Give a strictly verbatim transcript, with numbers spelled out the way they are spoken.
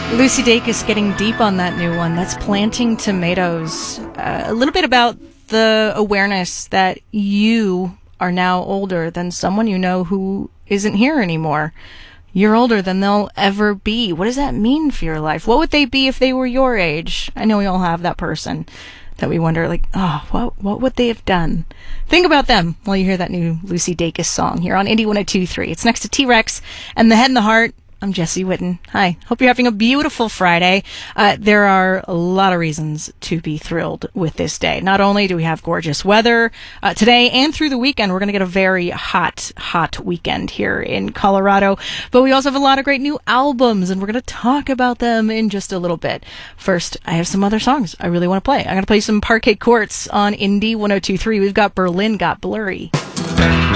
Lucy Dacus getting deep on that new one. That's Planting Tomatoes. Uh, a little bit about the awareness that you are now older than someone you know who isn't here anymore. You're older than they'll ever be. What does that mean for your life? What would they be if they were your age? I know we all have that person that we wonder, like, oh, what what would they have done? Think about them while you hear that new Lucy Dacus song here on Indie one oh two point three. It's next to T-Rex and The Head and the Heart. I'm Jessie Whitten. Hi. Hope you're having a beautiful Friday. Uh, there are a lot of reasons to be thrilled with this day. Not only do we have gorgeous weather uh, today and through the weekend, we're going to get a very hot, hot weekend here in Colorado, but we also have a lot of great new albums, and we're going to talk about them in just a little bit. First, I have some other songs I really want to play. I'm going to play some Parquet Courts on Indie one oh two point three. We've got Berlin Got Blurry.